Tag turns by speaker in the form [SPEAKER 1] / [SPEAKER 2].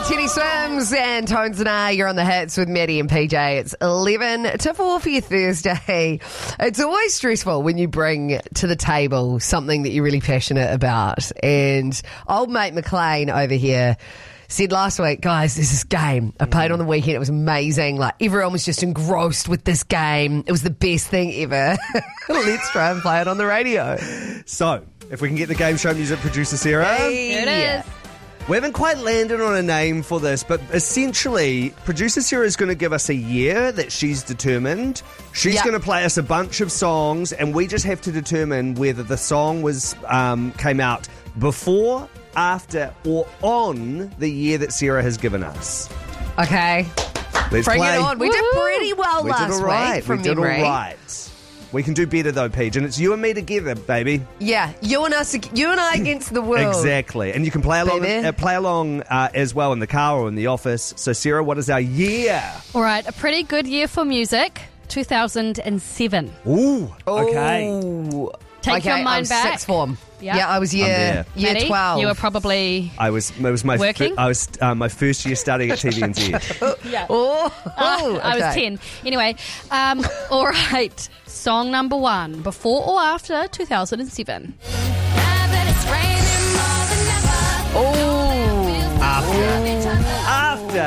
[SPEAKER 1] Teddy Swims and Tones and I. You're on the hits with Maddie and PJ. It's 11 to 4 for your Thursday. It's always stressful when you bring to the table something that you're really passionate about. And old mate McLean over here said last week, guys, there's this game I played on the weekend. It was amazing. Like, everyone was just engrossed with this game. It was the best thing ever. Let's try and play it on the radio.
[SPEAKER 2] So, if we can get the game show music producer, Sarah.
[SPEAKER 1] Here
[SPEAKER 3] it is.
[SPEAKER 2] We haven't quite landed on a name for this, but essentially, producer Sarah is going to give us a year that she's determined. She's going to play us a bunch of songs, and we just have to determine whether the song was came out before, after, or on the year that Sarah has given us.
[SPEAKER 1] Okay.
[SPEAKER 2] Let's
[SPEAKER 1] Bring
[SPEAKER 2] play.
[SPEAKER 1] it on. We did pretty well last
[SPEAKER 2] We did all right.
[SPEAKER 1] week from
[SPEAKER 2] We did all
[SPEAKER 1] memory.
[SPEAKER 2] right. We can do better though, Paige, and it's you and me together, baby.
[SPEAKER 1] Yeah, you and I against the world.
[SPEAKER 2] Exactly, and you can play along,
[SPEAKER 1] Baby.
[SPEAKER 2] as well in the car or in the office. So, Sarah, what is our year?
[SPEAKER 3] All right, a pretty good year for music, 2007.
[SPEAKER 2] Ooh, okay.
[SPEAKER 1] Ooh.
[SPEAKER 3] Take
[SPEAKER 1] Okay,
[SPEAKER 3] your
[SPEAKER 1] I
[SPEAKER 3] mind
[SPEAKER 1] was
[SPEAKER 3] back.
[SPEAKER 1] sixth form.
[SPEAKER 3] Yeah.
[SPEAKER 1] Yeah, I was year
[SPEAKER 2] there.
[SPEAKER 3] Maddie,
[SPEAKER 1] 12.
[SPEAKER 3] You were probably...
[SPEAKER 2] It was my
[SPEAKER 3] Working?
[SPEAKER 2] I was my first year studying at TVNZ.
[SPEAKER 3] Yeah.
[SPEAKER 1] Oh,
[SPEAKER 3] I was
[SPEAKER 1] okay.
[SPEAKER 3] 10. Anyway, all right. Song number 1, before or after 2007?
[SPEAKER 1] Oh,
[SPEAKER 2] After.